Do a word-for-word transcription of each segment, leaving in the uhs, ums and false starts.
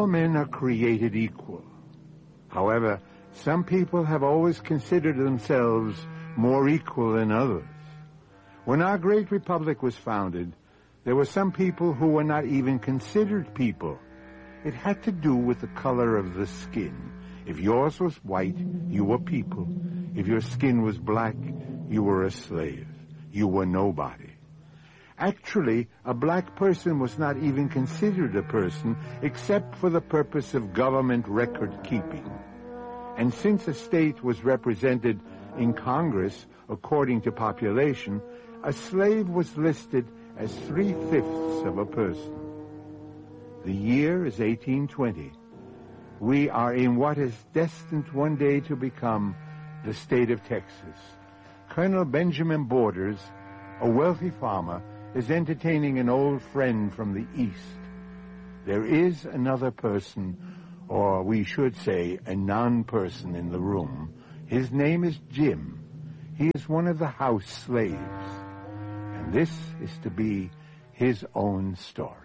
all men are created equal. However, some people have always considered themselves more equal than others. When our great republic was founded, there were some people who were not even considered people. It had to do with the color of the skin. If yours was white, you were people. If your skin was black, you were a slave. You were nobody. Actually, a black person was not even considered a person except for the purpose of government record-keeping. And since a state was represented in Congress according to population, a slave was listed as three-fifths of a person. The year is eighteen twenty. We are in what is destined one day to become the state of Texas. Colonel Benjamin Borders, a wealthy farmer, is entertaining an old friend from the East. There is another person, or we should say a non-person in the room. His name is Jim. He is one of the house slaves. And this is to be his own story.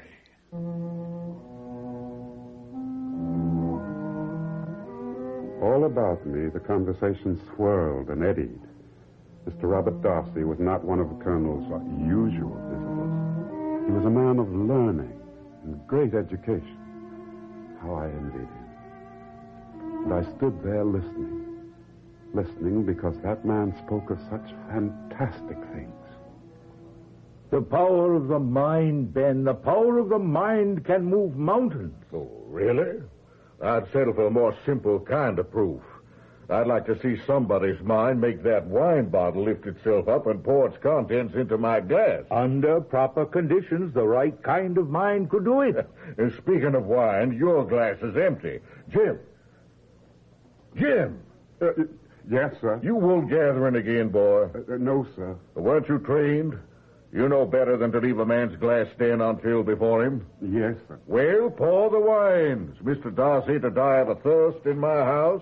All about me, the conversation swirled and eddied. Mister Robert Darcy was not one of the Colonel's usual visitors. He was a man of learning and great education. How I envied him. And I stood there listening. Listening because that man spoke of such fantastic things. The power of the mind, Ben. The power of the mind can move mountains. Oh, really? I'd settle for a more simple kind of proof. I'd like to see somebody's mind make that wine bottle lift itself up and pour its contents into my glass. Under proper conditions, the right kind of mind could do it. And speaking of wine, your glass is empty. Jim. Jim. Uh, yes, sir. You wool gathering again, boy? Uh, uh, no, sir. Weren't you trained? You know better than to leave a man's glass stand unfilled before him. Yes, sir. Well, pour the wines. Mister Darcy to die of a thirst in my house?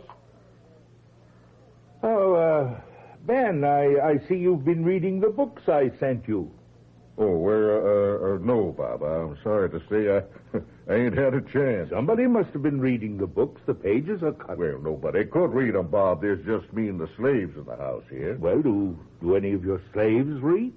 Oh, uh, Ben, I, I see you've been reading the books I sent you. Oh, well, uh, uh, no, Bob. I'm sorry to say I, I ain't had a chance. Somebody must have been reading the books. The pages are cut. Well, nobody could read them, Bob. There's just me and the slaves in the house here. Well, do, do any of your slaves read?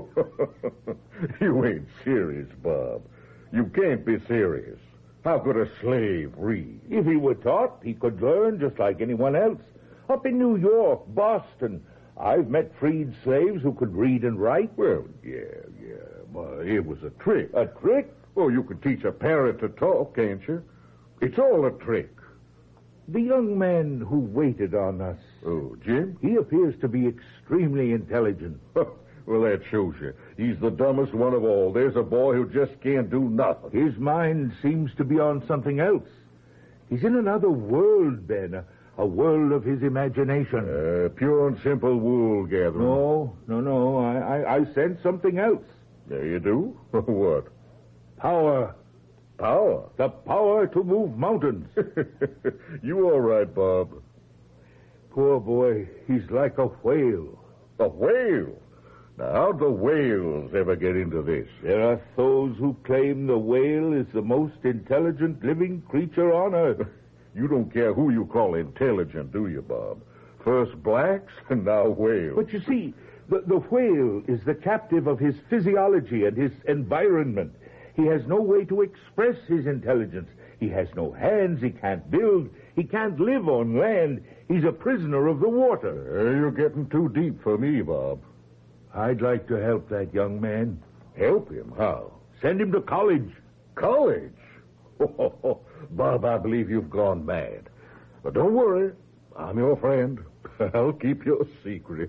You ain't serious, Bob. You can't be serious. How could a slave read? If he were taught, he could learn just like anyone else. Up in New York, Boston, I've met freed slaves who could read and write. Well, yeah, yeah, but it was a trick. A trick? Oh, you could teach a parrot to talk, can't you? It's all a trick. The young man who waited on us. Oh, Jim? He appears to be extremely intelligent. Well, that shows you. He's the dumbest one of all. There's a boy who just can't do nothing. His mind seems to be on something else. He's in another world, Ben, a, a world of his imagination. Uh, pure and simple wool gathering. No, no, no. I, I, I sense something else. There you do? What? Power. Power? The power to move mountains. You all right, Bob? Poor boy. He's like a whale. A whale? Now, how'd the whales ever get into this? There are those who claim the whale is the most intelligent living creature on Earth. You don't care who you call intelligent, do you, Bob? First blacks, and now whales. But you see, the, the whale is the captive of his physiology and his environment. He has no way to express his intelligence. He has no hands, he can't build, he can't live on land. He's a prisoner of the water. Uh, you're getting too deep for me, Bob. I'd like to help that young man. Help him? How? Send him to college. College? Oh, Bob, I believe you've gone mad. But don't worry. I'm your friend. I'll keep your secret.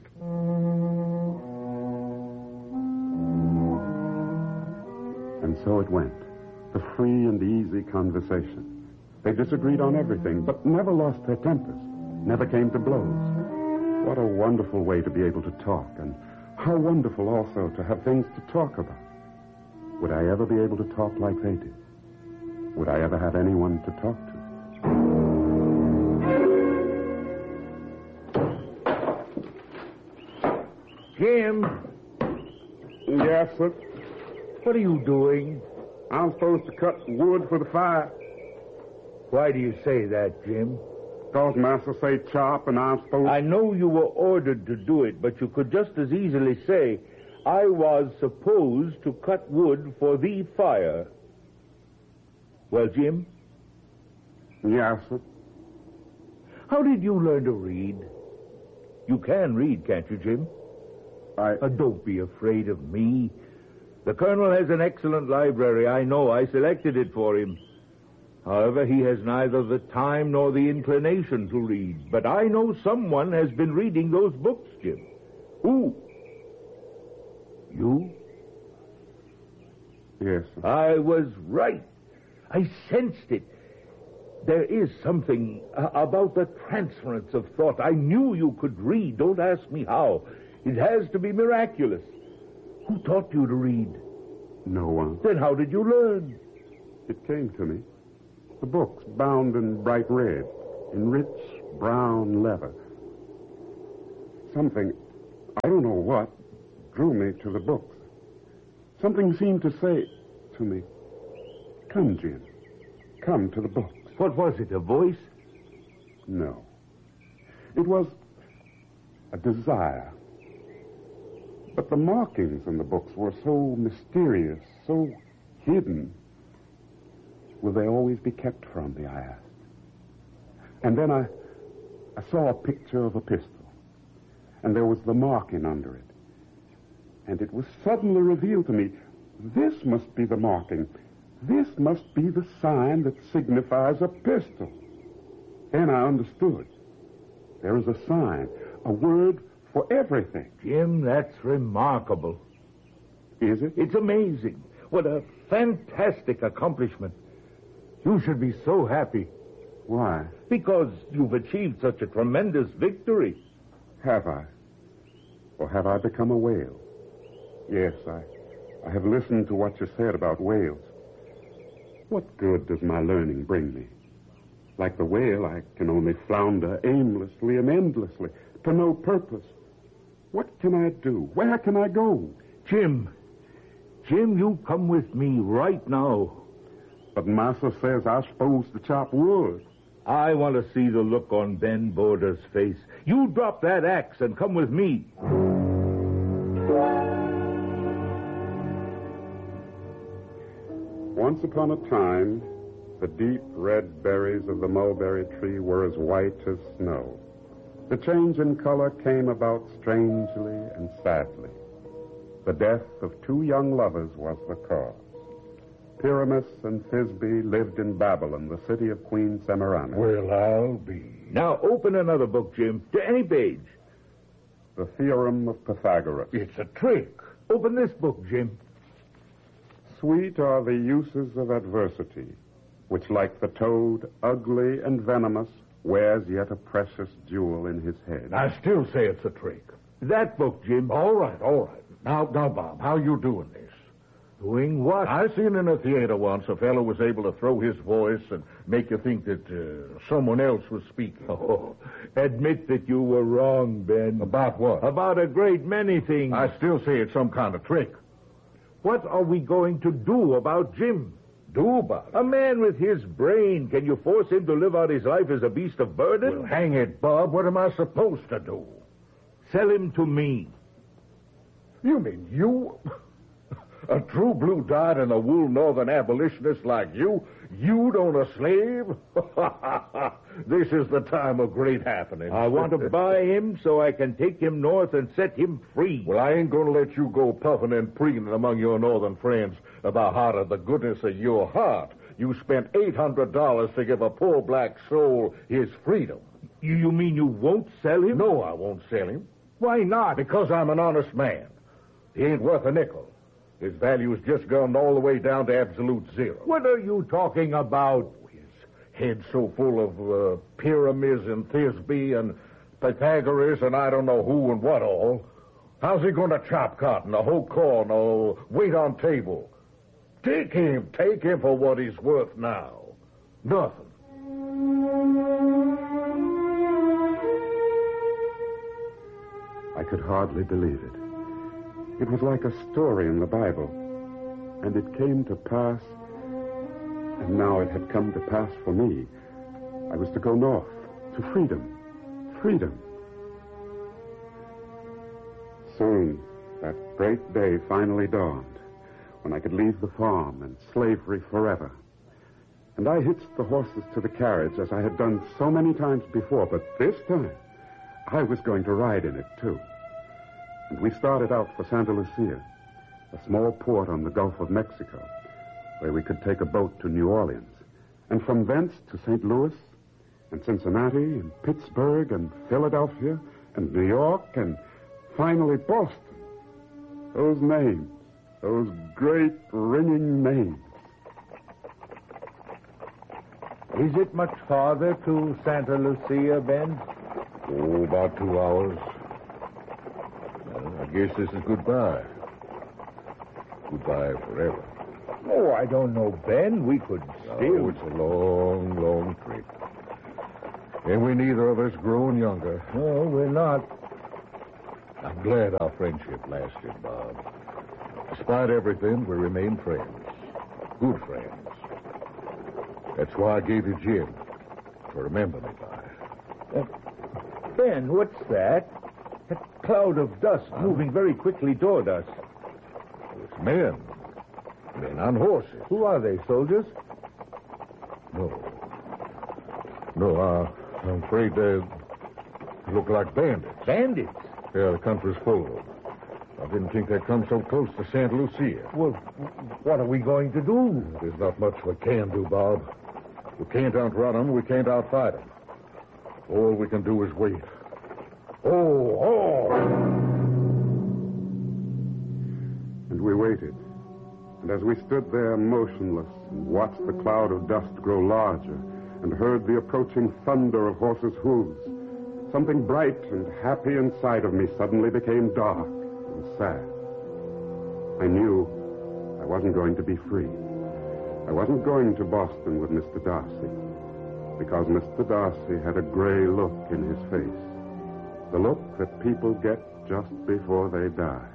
And so it went. The free and easy conversation. They disagreed on everything, but never lost their tempers. Never came to blows. What a wonderful way to be able to talk, and how wonderful also to have things to talk about. Would I ever be able to talk like they did? Would I ever have anyone to talk to? Jim? Yes, sir? What are you doing? I'm supposed to cut wood for the fire. Why do you say that, Jim? Because Master say chop and I'm supposed... I know you were ordered to do it, but you could just as easily say, I was supposed to cut wood for the fire. Well, Jim? Yes, sir. How did you learn to read? You can read, can't you, Jim? I... Uh, don't be afraid of me. The Colonel has an excellent library, I know. I selected it for him. However, he has neither the time nor the inclination to read. But I know someone has been reading those books, Jim. Who? You? Yes, sir. I was right. I sensed it. There is something uh, about the transference of thought. I knew you could read. Don't ask me how. It has to be miraculous. Who taught you to read? No one. Then how did you learn? It came to me. The books bound in bright red, in rich brown leather. Something, I don't know what, drew me to the books. Something seemed to say to me, come, Jim, come to the books. What was it, a voice? No. It was a desire. But the markings in the books were so mysterious, so hidden. Will they always be kept from me, I asked. And then I, I saw a picture of a pistol, and there was the marking under it. And it was suddenly revealed to me, this must be the marking. This must be the sign that signifies a pistol. Then I understood. There is a sign, a word for everything. Jim, that's remarkable. Is it? It's amazing. What a fantastic accomplishment. You should be so happy. Why? Because you've achieved such a tremendous victory. Have I? Or have I become a whale? Yes, I, I have listened to what you said about whales. What good does my learning bring me? Like the whale, I can only flounder aimlessly and endlessly, to no purpose. What can I do? Where can I go? Jim, Jim, you come with me right now. But Massa says I'm supposed to chop wood. I want to see the look on Ben Border's face. You drop that axe and come with me. Once upon a time, the deep red berries of the mulberry tree were as white as snow. The change in color came about strangely and sadly. The death of two young lovers was the cause. Pyramus and Thisbe lived in Babylon, the city of Queen Semiramis. Well, I'll be. Now open another book, Jim, to any page. The Theorem of Pythagoras. It's a trick. Open this book, Jim. Sweet are the uses of adversity, which, like the toad, ugly and venomous, wears yet a precious jewel in his head. I still say it's a trick. That book, Jim. All right, all right. Now, now, Bob, how you doing this? Doing what? I seen in a theater once a fellow was able to throw his voice and make you think that uh, someone else was speaking. Oh, admit that you were wrong, Ben. About what? About a great many things. I still say it's some kind of trick. What are we going to do about Jim? Do about it? A man with his brain, can you force him to live out his life as a beast of burden? Well, hang it, Bob. What am I supposed to do? Sell him to me. You mean you? A true blue-dyed and a wool northern abolitionist like you? You'd own a slave? This is the time of great happenings. I want to buy him so I can take him north and set him free. Well, I ain't going to let you go puffing and preening among your northern friends about out of the goodness of your heart. You spent eight hundred dollars to give a poor black soul his freedom. You, you mean you won't sell him? No, I won't sell him. Why not? Because I'm an honest man. He ain't worth a nickel. His value's just gone all the way down to absolute zero. What are you talking about? His head's so full of uh, pyramids and Thisbe and Pythagoras and I don't know who and what all. How's he going to chop cotton or hoe corn or wait on table? Take him. Take him for what he's worth now. Nothing. I could hardly believe it. It was like a story in the Bible, and it came to pass And now it had come to pass for me. I was to go north, to freedom. Freedom. Soon, that great day finally dawned, when I could leave the farm and slavery forever. And I hitched the horses to the carriage as I had done so many times before, but this time, I was going to ride in it, too. And we started out for Santa Lucia, a small port on the Gulf of Mexico, where we could take a boat to New Orleans, and from thence to Saint Louis, and Cincinnati, and Pittsburgh, and Philadelphia, and New York, and finally Boston. Those names, those great ringing names. Is it much farther to Santa Lucia, Ben? Oh, about two hours. Well, I guess this is goodbye. Goodbye forever. Oh, I don't know, Ben. We could still... Oh, it's a long, long trip. And we neither of us grown younger. No, we're not. I'm glad our friendship lasted, Bob. Despite everything, we remain friends. Good friends. That's why I gave you Jim, to remember me by. Uh, Ben, what's that? That cloud of dust huh? moving very quickly toward us. It's men. Men on horses. Who are they, soldiers? No. No, uh, I'm afraid they look like bandits. Bandits? Yeah, the country's full of them. I didn't think they'd come so close to Santa Lucia. Well, what are we going to do? There's not much we can do, Bob. We can't outrun them. We can't outfight them. All we can do is wait. Oh, oh! And we waited. And as we stood there motionless and watched the cloud of dust grow larger and heard the approaching thunder of horses' hooves, something bright and happy inside of me suddenly became dark and sad. I knew I wasn't going to be free. I wasn't going to Boston with Mister Darcy, because Mister Darcy had a gray look in his face, the look that people get just before they die.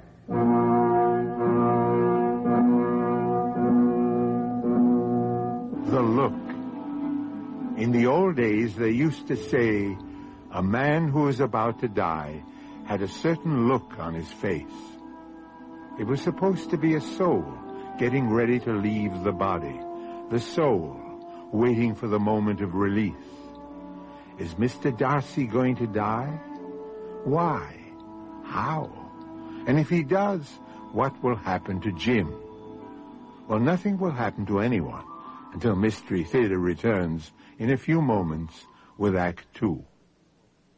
The look. In the old days, they used to say, a man who was about to die had a certain look on his face. It was supposed to be a soul getting ready to leave the body, the soul waiting for the moment of release. Is Mister Darcy going to die? Why? How? And if he does, what will happen to Jim? Well, nothing will happen to anyone until Mystery Theater returns in a few moments with Act Two.